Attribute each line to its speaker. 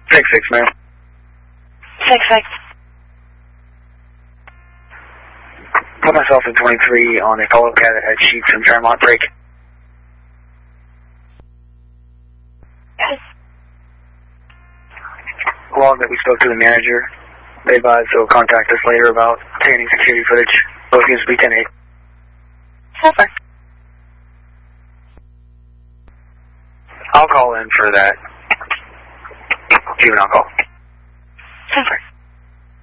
Speaker 1: 6-6, ma'am.
Speaker 2: 6-6.
Speaker 1: Put myself in 23 on a follow cat that had sheets from Fairmont break.
Speaker 2: Yes.
Speaker 1: Log that we spoke to the manager. They advised they'll contact us later about obtaining security footage. Both units will be 10-8.
Speaker 2: Super.
Speaker 1: I'll call in for that. Juvenile call.
Speaker 2: Super.